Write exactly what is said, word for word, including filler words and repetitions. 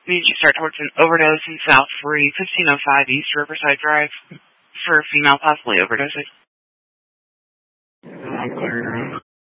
Need you start towards an overdose in South three, fifteen oh five East Riverside Drive for a female possibly overdosing. I'm clear.